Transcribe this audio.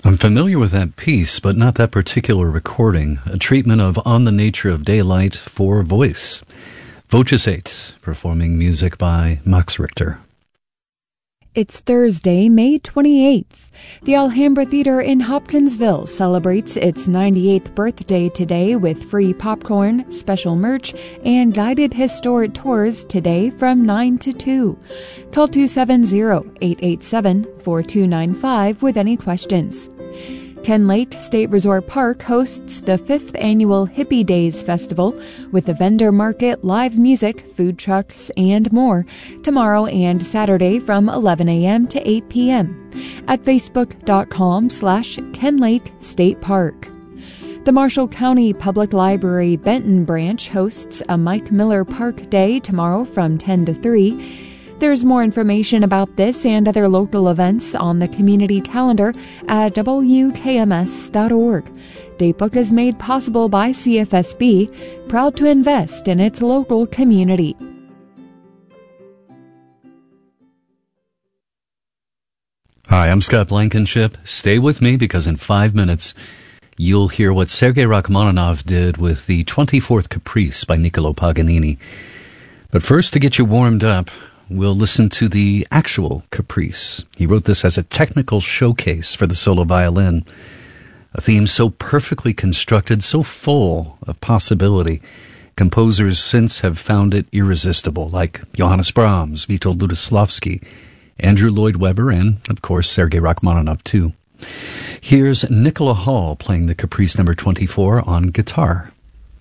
I'm familiar with that piece, but not that particular recording, a treatment of On the Nature of Daylight for voice. Voces 8, performing music by Max Richter. It's Thursday, May 28th. The Alhambra Theater in Hopkinsville celebrates its 98th birthday today with free popcorn, special merch, and guided historic tours today from 9 to 2. Call 270-887-4295 with any questions. Ken Lake State Resort Park hosts the 5th annual Hippie Days Festival with a vendor market, live music, food trucks, and more tomorrow and Saturday from 11 a.m. to 8 p.m. at facebook.com/Ken Lake State Park. The Marshall County Public Library Benton branch hosts a Mike Miller Park Day tomorrow from 10 to 3. There's more information about this and other local events on the community calendar at wkms.org. Datebook is made possible by CFSB, proud to invest in its local community. Hi, I'm Scott Blankenship. Stay with me because in 5 minutes you'll hear what Sergei Rachmaninoff did with the 24th Caprice by Niccolò Paganini. But first, to get you warmed up, we'll listen to the actual Caprice. He wrote this as a technical showcase for the solo violin, a theme so perfectly constructed, so full of possibility. Composers since have found it irresistible, like Johannes Brahms, Witold Lutoslawski, Andrew Lloyd Webber, and, of course, Sergei Rachmaninoff, too. Here's Nicola Hall playing the Caprice number 24 on guitar.